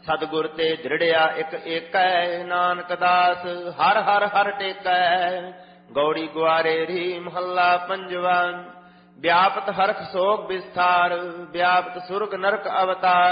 ਸਤਿਗੁਰ ਤੇ ਦ੍ਰਿੜਿਆ ਇਕ ਏਕੈ, ਨਾਨਕ ਦਾਸ ਹਰ ਹਰ ਹਰ ਟੇਕੈ। ਗੌੜੀ ਗੁਆਰੇ ਰੀ ਮਹੱਲਾ ਪੰਜਵਾ। ਵਿਆਪਤ ਹਰਖ ਸੋਗ ਵਿਸਥਾਰ, ਵਿਆਪਤ ਸੁਰਗ ਨਰਕ ਅਵਤਾਰ।